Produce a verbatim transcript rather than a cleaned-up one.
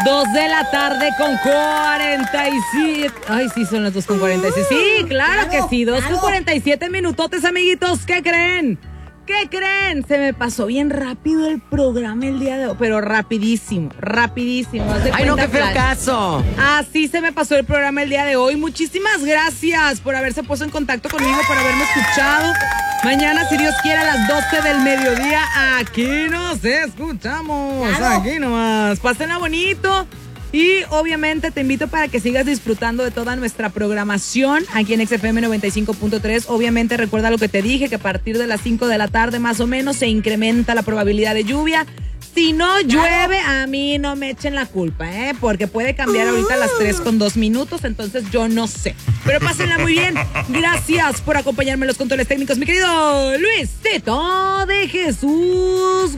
Dos de la tarde con cuarenta y siete. Ay, sí, son las dos con cuarenta y siete. Sí, claro, claro que sí. Dos con cuarenta y siete minutotes, amiguitos. ¿Qué creen? ¿Qué creen? Se me pasó bien rápido el programa el día de hoy, pero rapidísimo, rapidísimo. Ay, no, qué feo caso. Así se me pasó el programa el día de hoy. Muchísimas gracias por haberse puesto en contacto conmigo, por haberme escuchado. Mañana, si Dios quiere, a las doce del mediodía, aquí nos escuchamos. Claro. Aquí nomás. Pásenla bonito. Y obviamente te invito para que sigas disfrutando de toda nuestra programación aquí en X F M noventa y cinco punto tres. Obviamente recuerda lo que te dije, que a partir de las cinco de la tarde más o menos se incrementa la probabilidad de lluvia. Si no llueve, a mí no me echen la culpa, ¿eh? Porque puede cambiar ahorita a las tres con dos minutos, entonces yo no sé. Pero pásenla muy bien. Gracias por acompañarme en los controles técnicos, mi querido Luisito de Jesús